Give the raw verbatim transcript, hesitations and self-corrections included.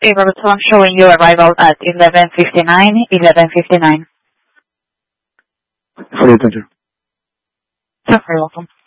Able to, I'm showing you arrival at eleven fifty-nine, eleven fifty-nine. For your attention. You're very welcome.